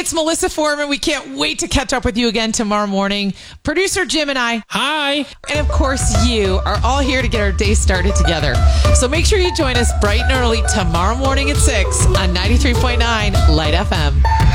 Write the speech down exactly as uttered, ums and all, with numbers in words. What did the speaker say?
it's Melissa Foreman. We can't wait to catch up with you again tomorrow morning. Producer Jim and I. Hi. And of course, you are all here to get our day started together. So make sure you join us bright and early tomorrow morning at six on ninety-three point nine Light F M.